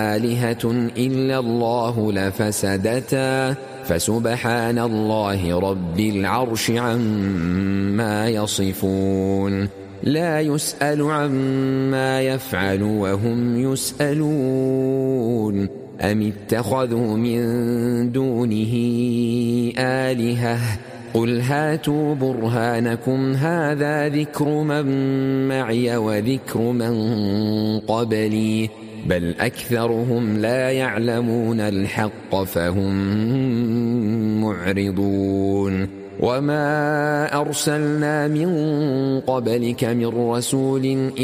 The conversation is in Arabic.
آلهة إلا الله لفسدتا فسبحان الله رب العرش عما يصفون لا يسأل عما يفعل وهم يسألون أم اتخذوا من دونه آلهة قل هاتوا برهانكم هذا ذكر من معي وذكر من قبلي بل أكثرهم لا يعلمون الحق فهم معرضون وما أرسلنا من قبلك من رسول